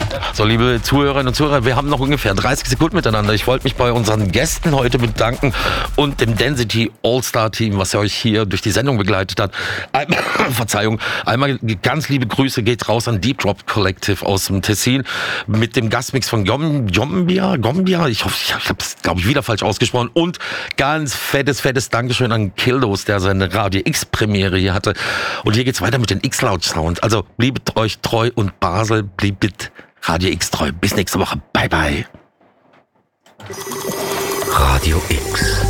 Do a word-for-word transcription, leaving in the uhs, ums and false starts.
So, liebe Zuhörerinnen und Zuhörer, wir haben noch ungefähr dreißig Sekunden miteinander. Ich wollte mich bei unseren Gästen heute bedanken und dem Density All-Star-Team, was euch hier durch die Sendung begleitet hat. Einmal, Verzeihung, einmal ganz liebe Grüße geht raus an Deep Drop Collective aus dem Tessin mit dem Gastmix von Gom, Gombia, Gombia, ich hoffe, ich habe es, glaube ich, wieder falsch ausgesprochen. Und ganz fettes, fettes Dankeschön an Kildos, der seine Radio X-Premiere hier hatte. Und hier geht's weiter mit den X-Loud-Sound. Also bliebet euch treu und Basel bliebet Radio X treu. Bis nächste Woche. Bye, bye. Radio X.